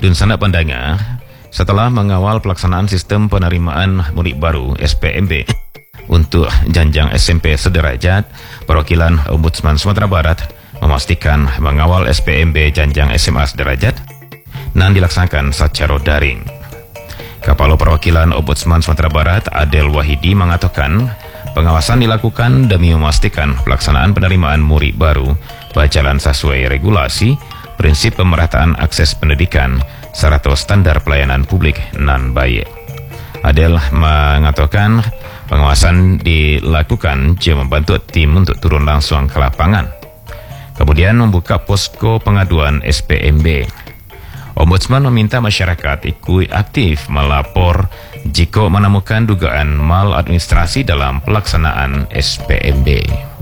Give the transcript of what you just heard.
Dun Sanak Pandanga, setelah mengawal pelaksanaan sistem penerimaan murid baru SPMB untuk jenjang SMP sederajat, perwakilan Ombudsman Sumatera Barat memastikan mengawal SPMB jenjang SMA sederajat dan dilaksanakan secara daring. Kepala Perwakilan Ombudsman Sumatera Barat Adel Wahidi mengatakan pengawasan dilakukan demi memastikan pelaksanaan penerimaan murid baru berjalan sesuai regulasi, prinsip pemerataan akses pendidikan, serta standar pelayanan publik nan baik. Adel mengatakan pengawasan dilakukan jika membantu tim untuk turun langsung ke lapangan. Kemudian membuka posko pengaduan SPMB. Ombudsman meminta masyarakat ikut aktif melapor jika menemukan dugaan maladministrasi dalam pelaksanaan SPMB.